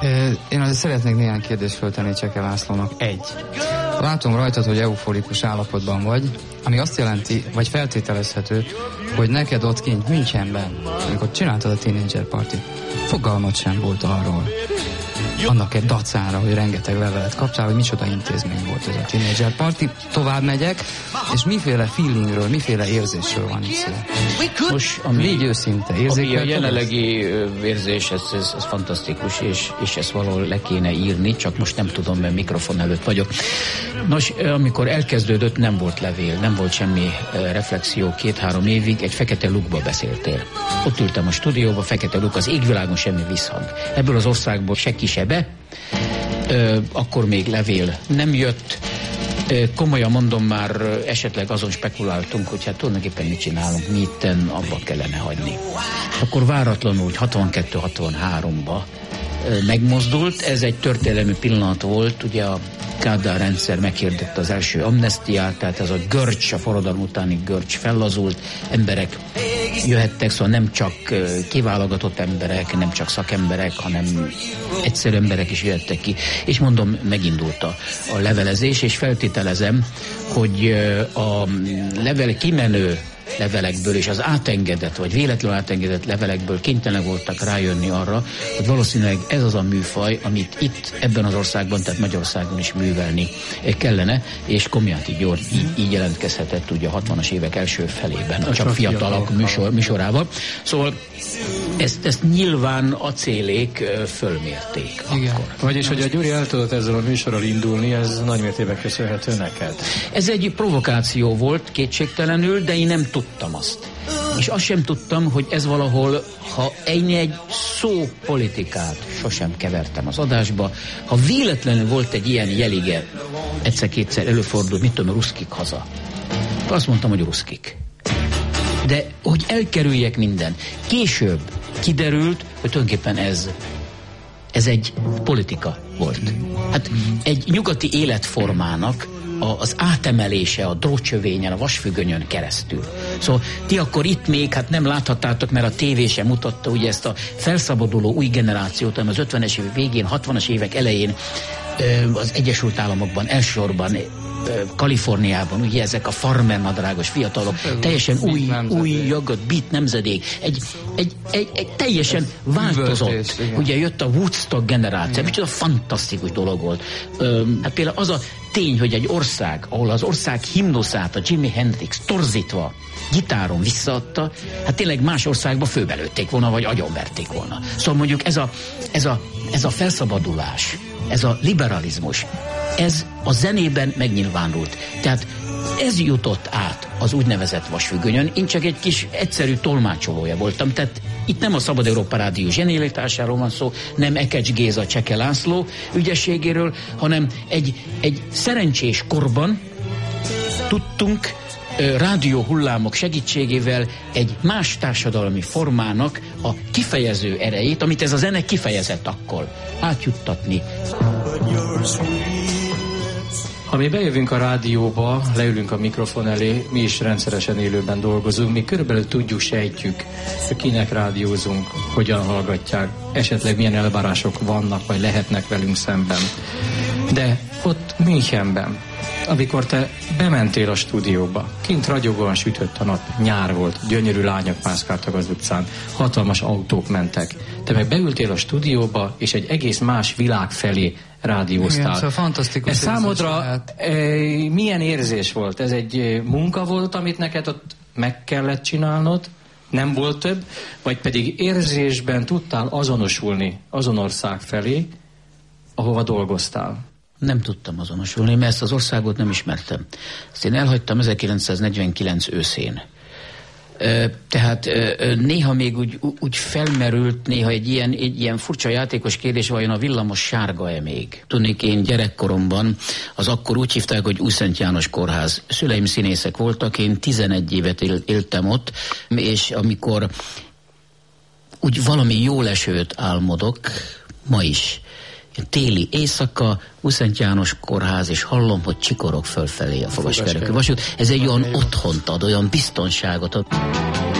Én azért szeretnék néhány kérdést föltenni Cseke Lászlónak. Látom rajtad, hogy euforikus állapotban vagy, ami azt jelenti, vagy feltételezhető, hogy neked ott kint Münchenben, amikor csináltad a Teenager Party, fogalmat sem volt arról, annak egy dacára, hogy rengeteg levelet kaptál, hogy micsoda intézmény volt ez a Teenager Party. Tovább megyek, és miféle feelingről, miféle érzésről van itt szó? Most, légy őszinte, ami a jelenlegi érzés, ez fantasztikus, és ezt valahol le kéne írni, csak most nem tudom, mert mikrofon előtt vagyok. Nos, amikor elkezdődött, nem volt levél, nem volt semmi reflexió, 2-3 évig egy fekete lukba beszéltél. Ott ültem a stúdióba, fekete luk, az égvilágon semmi visszhang. Ebből az országból se kisebe, akkor még levél nem jött. Komolyan mondom, már esetleg azon spekuláltunk, hogy hát tulajdonképpen mit csinálunk, mi itten abba kellene hagyni. Akkor váratlanul, 62-63-ba megmozdult, ez egy történelmi pillanat volt, ugye a Kádár rendszer meghirdette az első amnesztiát, tehát ez a görcs, a forradalom utáni görcs fellazult, emberek jöhettek, szóval nem csak kiválogatott emberek, nem csak szakemberek, hanem egyszerű emberek is jöhettek ki. És mondom, megindult a levelezés, és feltételezem, hogy a kimenő levelekből és az átengedett, vagy véletlenül átengedett levelekből kénytelenek voltak rájönni arra, hogy valószínűleg ez az a műfaj, amit itt, ebben az országban, tehát Magyarországon is művelni kellene, és Komjáti György így jelentkezhetett ugye a 60-as évek első felében, a Csak fiatalok műsorával. Szóval ezt nyilván acélék fölmérték. Igen. Akkor. Vagyis, hogy a Gyuri el tudott ezzel a műsorral indulni, ez nagymértékben köszönhető neked. Ez egy provokáció volt, kétségtelenül, de én nem tudtam azt. És azt sem tudtam, hogy ez valahol, ha egy szó politikát sosem kevertem az adásba, ha véletlenül volt egy ilyen jelige, egyszer-kétszer előfordult, mit tudom, ruszkik haza. Azt mondtam, hogy ruszkik. De hogy elkerüljek minden. Később kiderült, hogy tulajdonképpen ez egy politika volt. Hát egy nyugati életformának az átemelése a drótcsövényen, a vasfüggönyön keresztül. Szóval ti akkor itt még nem láthattátok, mert a tévé sem mutatta ugye ezt a felszabaduló új generációt, ami az 50-es évek végén, 60-as évek elején az Egyesült Államokban, elsősorban Kaliforniában, ugye ezek a farmer nadrágos fiatalok, teljesen új jagott beat nemzedék, egy teljesen változott. Ugye jött a Woodstock generáció, micsoda fantasztikus dolog volt. Hát például az a tény, hogy egy ország, ahol az ország himnuszát a Jimi Hendrix torzítva gitáron visszaadta, hát tényleg más országba főbelőtték volna, vagy agyonverték volna. Szóval mondjuk ez a felszabadulás, ez a liberalizmus, ez a zenében megnyilvánult. Tehát ez jutott át az úgynevezett vasfüggönyön. Én csak egy kis egyszerű tolmácsolója voltam. Tehát itt nem a Szabad Európa Rádió zsenialitásáról van szó, nem Ekecs Géza, Cseke László ügyességéről, hanem egy szerencsés korban tudtunk rádió hullámok segítségével egy más társadalmi formának a kifejező erejét, amit ez a zene kifejezett akkor, átjuttatni. Ha mi bejövünk a rádióba, leülünk a mikrofon elé, mi is rendszeresen élőben dolgozunk, mi körülbelül tudjuk, sejtjük, hogy kinek rádiózunk, hogyan hallgatják, esetleg milyen elvárások vannak, vagy lehetnek velünk szemben. De ott Münchenben, amikor te bementél a stúdióba, kint ragyogóan sütött a nap, nyár volt, gyönyörű lányok mászkáltak az utcán, hatalmas autók mentek. Te meg beültél a stúdióba, és egy egész más világ felé rádióztál. Igen, szóval fantasztikus. Ez számodra milyen érzés volt? Ez egy munka volt, amit neked ott meg kellett csinálnod? Nem volt több? Vagy pedig érzésben tudtál azonosulni azon ország felé, ahova dolgoztál? Nem tudtam azonosulni, mert ezt az országot nem ismertem. Ezt én elhagytam 1949 őszén. Tehát néha még úgy felmerült néha egy ilyen furcsa játékos kérdés, vajon a villamos sárga-e még? Tudnék, én gyerekkoromban, az akkor úgy hívták, hogy Újszent János Kórház. Szüleim színészek voltak, én 11 évet éltem ott, és amikor úgy valami jó esőt álmodok, ma is, téli éjszaka, Újszent János Kórház, és hallom, hogy csikorog fölfelé a Fogaskerekű vasút. Ez egy olyan otthont ad, olyan biztonságot ad.